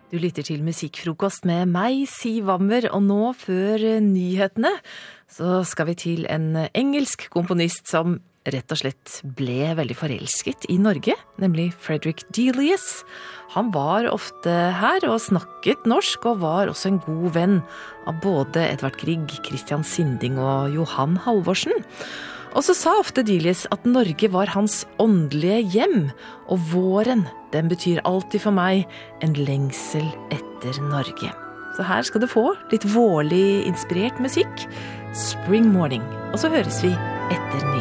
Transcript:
Du lytter til Musikkfrokost med meg, Siv Wammer, og nå før nyhetene så skal vi til en engelsk komponist som rett og slett ble veldig forelsket i Norge, nemlig Frederick Delius. Han var ofte her og snakket norsk, og var også en god venn av både Edvard Grieg, Christian Sinding og Johan Halvorsen. Og så sa ofte Delius at Norge var hans åndelige hjem, og våren, den betyr alltid for meg en lengsel etter Norge. Så her skal du få litt vårlig inspirert musikk, Spring Morning, og så høres vi etter nyhetene.